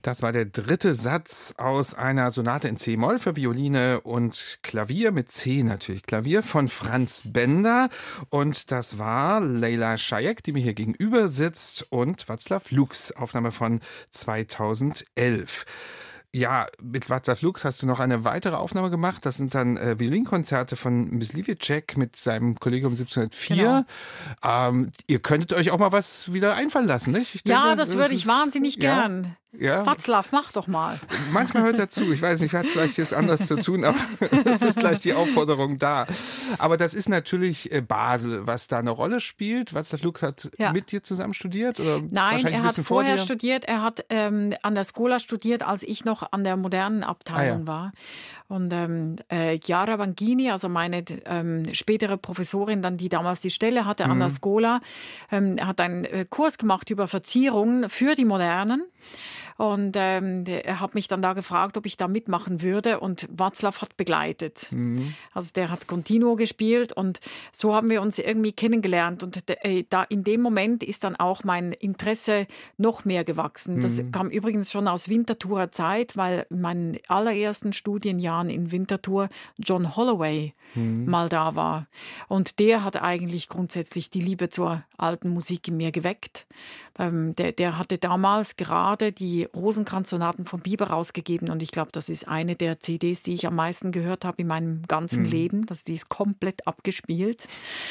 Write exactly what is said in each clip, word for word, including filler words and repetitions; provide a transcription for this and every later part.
Das war der dritte Satz aus einer Sonate in C-Moll für Violine und Klavier, mit C natürlich, Klavier von Franz Benda. Und das war Leila Schajek, die mir hier gegenüber sitzt, und Václav Lux, Aufnahme von zweitausendelf. Ja, mit Václav Lux hast du noch eine weitere Aufnahme gemacht. Das sind dann äh, Violinkonzerte von Mysliwecek mit seinem Kollegium siebzehnhundertvier. Genau. Ähm, ihr könntet euch auch mal was wieder einfallen lassen, nicht? Ich denke, ja, das, das würde ich ist, wahnsinnig ja, gern. Ja. Václav, mach doch mal. Manchmal hört er zu. Ich weiß nicht, hat vielleicht jetzt anders zu tun, aber es ist gleich die Aufforderung da. Aber das ist natürlich Basel, was da eine Rolle spielt. Václav Lux hat ja. mit dir zusammen studiert? Oder Nein, er hat vorher vor studiert. Er hat ähm, an der Schola studiert, als ich noch an der modernen Abteilung ah, ja. war. Und ähm, äh, Chiara Banchini, also meine ähm, spätere Professorin, dann die damals die Stelle hatte mhm. an der Schola, ähm, hat einen äh, Kurs gemacht über Verzierungen für die Modernen. Und ähm, er hat mich dann da gefragt, ob ich da mitmachen würde. Und Václav hat begleitet. Mhm. Also der hat Continuo gespielt. Und so haben wir uns irgendwie kennengelernt. Und äh, da in dem Moment ist dann auch mein Interesse noch mehr gewachsen. Mhm. Das kam übrigens schon aus Winterthurer Zeit, weil in meinen allerersten Studienjahren in Winterthur John Holloway mhm. mal da war. Und der hat eigentlich grundsätzlich die Liebe zur alten Musik in mir geweckt. Ähm, der, der hatte damals gerade die Rosenkranz-Sonaten von Bieber rausgegeben und ich glaube, das ist eine der C Ds, die ich am meisten gehört habe in meinem ganzen mhm. Leben. Das, die ist komplett abgespielt.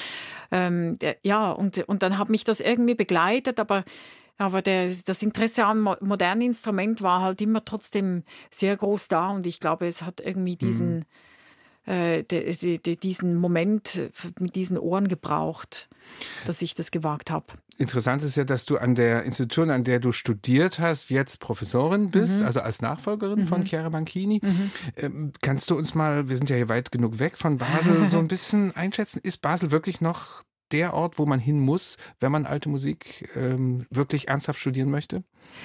Ähm, der, ja, und, und dann hat mich das irgendwie begleitet, aber Aber der, das Interesse am modernen Instrument war halt immer trotzdem sehr groß da und ich glaube, es hat irgendwie diesen, mhm. äh, de, de, de, diesen Moment mit diesen Ohren gebraucht, dass ich das gewagt habe. Interessant ist ja, dass du an der Institution, an der du studiert hast, jetzt Professorin bist, mhm. also als Nachfolgerin mhm. von Chiara Banchini. Mhm. Ähm, kannst du uns mal, wir sind ja hier weit genug weg von Basel, so ein bisschen einschätzen, ist Basel wirklich noch der Ort, wo man hin muss, wenn man alte Musik ähm, wirklich ernsthaft studieren möchte?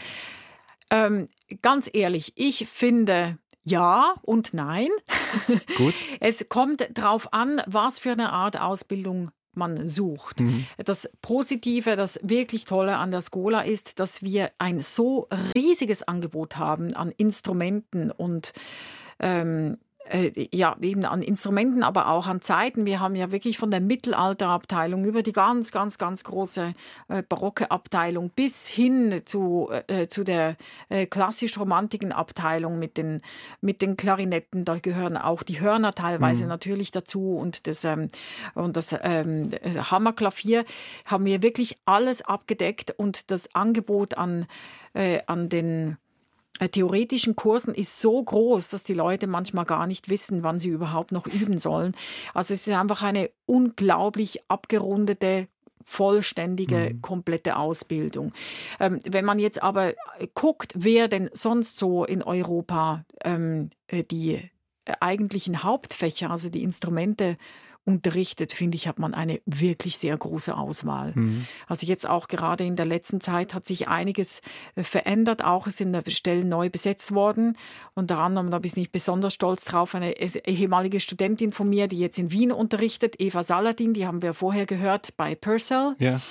Ähm, ganz ehrlich, ich finde ja und nein. Gut. Es kommt darauf an, was für eine Art Ausbildung man sucht. Mhm. Das Positive, das wirklich Tolle an der Schola ist, dass wir ein so riesiges Angebot haben an Instrumenten und ähm, ja, eben an Instrumenten, aber auch an Zeiten. Wir haben ja wirklich von der Mittelalterabteilung über die ganz, ganz, ganz große äh, barocke Abteilung bis hin zu, äh, zu der äh, klassisch-romantiken Abteilung mit den, mit den Klarinetten. Da gehören auch die Hörner teilweise mhm. natürlich dazu und das, ähm, und das ähm, Hammerklavier haben wir wirklich alles abgedeckt und das Angebot an, äh, an den theoretischen Kursen ist so groß, dass die Leute manchmal gar nicht wissen, wann sie überhaupt noch üben sollen. Also es ist einfach eine unglaublich abgerundete, vollständige, mhm. komplette Ausbildung. Ähm, wenn man jetzt aber guckt, wer denn sonst so in Europa ähm, die eigentlichen Hauptfächer, also die Instrumente unterrichtet, finde ich, hat man eine wirklich sehr große Auswahl. Mhm. Also jetzt auch gerade in der letzten Zeit hat sich einiges verändert. Auch es sind Stellen neu besetzt worden. Unter anderem, da bin ich besonders stolz drauf, eine ehemalige Studentin von mir, die jetzt in Wien unterrichtet, Eva Saladin, die haben wir vorher gehört bei Purcell. Ja.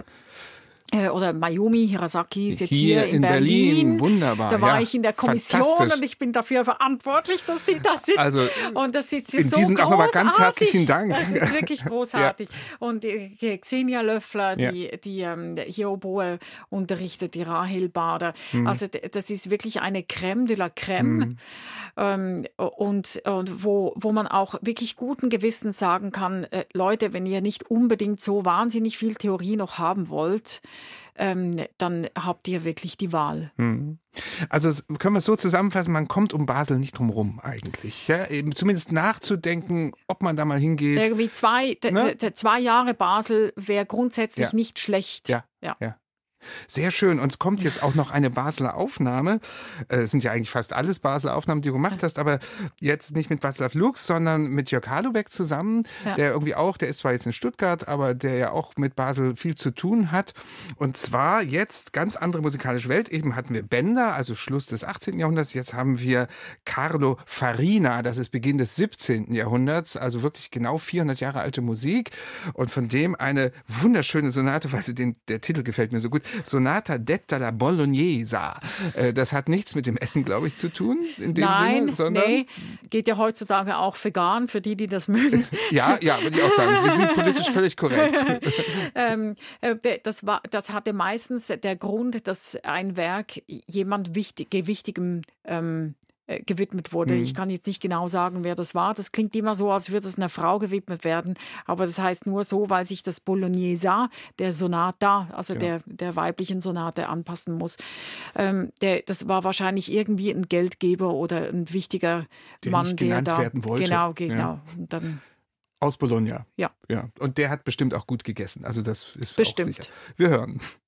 Oder Mayumi Hirasaki ist jetzt hier, hier in, in Berlin. Berlin. Wunderbar. Da war ja, ich in der Kommission und ich bin dafür verantwortlich, dass sie da sitzt. Also und das ist in so diesem auch nochmal ganz herzlichen Dank. Das ist wirklich großartig. Ja. Und die Xenia Löffler, die, ja. die ähm, hier Oboe unterrichtet, die Rahel Bader. Mhm. Also das ist wirklich eine Crème de la Crème. Mhm. Ähm, und und wo, wo man auch wirklich guten Gewissens sagen kann, äh, Leute, wenn ihr nicht unbedingt so wahnsinnig viel Theorie noch haben wollt, Ähm, dann habt ihr wirklich die Wahl. Also können wir es so zusammenfassen, man kommt um Basel nicht drum rum eigentlich. Ja? Eben zumindest nachzudenken, ob man da mal hingeht. Irgendwie zwei, ne? d- d- zwei Jahre Basel wäre grundsätzlich ja. nicht schlecht. Ja, ja. ja. Sehr schön. Und es kommt jetzt auch noch eine Basler Aufnahme. Es sind ja eigentlich fast alles Basler Aufnahmen, die du gemacht hast, aber jetzt nicht mit Václav Lux, sondern mit Jörg Halubeck zusammen, ja. der irgendwie auch, der ist zwar jetzt in Stuttgart, aber der ja auch mit Basel viel zu tun hat. Und zwar jetzt ganz andere musikalische Welt. Eben hatten wir Benda, also Schluss des achtzehnten Jahrhunderts. Jetzt haben wir Carlo Farina, das ist Beginn des siebzehnten Jahrhunderts, also wirklich genau vierhundert Jahre alte Musik. Und von dem eine wunderschöne Sonate, weil sie den, der Titel gefällt mir so gut. Sonata detta la Bolognesa. Das hat nichts mit dem Essen, glaube ich, zu tun, in dem Nein, Sinne, sondern... nee, geht ja heutzutage auch vegan, für die, die das mögen. Ja, ja, würde ich auch sagen. Wir sind politisch völlig korrekt. ähm, das, war, das hatte meistens der Grund, dass ein Werk jemand wichtig, gewichtigem ähm, gewidmet wurde. Mhm. Ich kann jetzt nicht genau sagen, wer das war. Das klingt immer so, als würde es einer Frau gewidmet werden. Aber das heißt nur so, weil sich das Bolognesa der Sonata, also ja. der, der weiblichen Sonate, anpassen muss. Ähm, der, das war wahrscheinlich irgendwie ein Geldgeber oder ein wichtiger der Mann, nicht der da werden wollte. Genau, genau. Ja. Und dann aus Bologna. Ja. ja. Und der hat bestimmt auch gut gegessen. Also das ist bestimmt. Auch sicher. Wir hören.